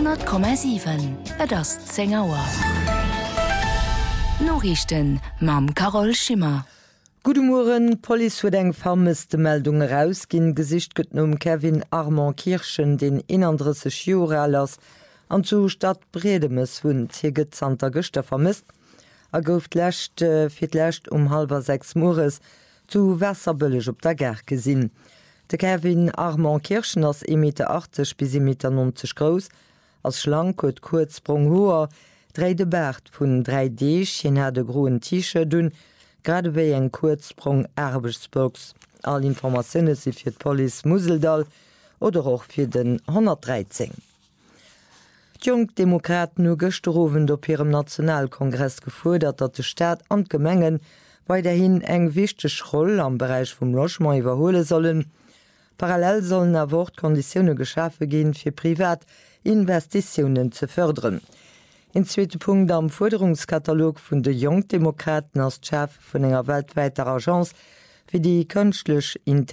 100,7 et ass 10 Auer. Norrichten mam Carol Schimmer. Gute Morgen, Police huet eng vermisste Meldung rausginn Gesicht gëtt Kevin Armand Kirchen den 31 Jore allers an zu Stadt Bredemes hunn higet Santa Göster vermisst. Gouft lächt fir d'lächt 5:30 Mores zu Wässerbëllech op der Ger gesinn. De Kevin Armand Kirchen ass 1,80 Meter bis 1,90 Meter groß, ass schlank huet kurzsprung hoher, dreide Bert vun 3D hin her de groen Tische dun, grade wéi eng kurzsprung Erbesbox. All Informationune si fir d Police Museldal oder och fir den 113. Jungdemokraten nu gësterowen op hirem Nationalkongress gefordert, dat de Staat an Gemengen weiterhin eng wichteg Roll am Bereich vum Logement iwwerhole sollen. Parallel sollen Wortkonditionne geschaffen gehen fir Privatinvestitionen zu fördern. In zweite Punkt am Forderungskatalog vun de Jungdemokraten als Chef vun enger weltweiter Agenz fir die künstlich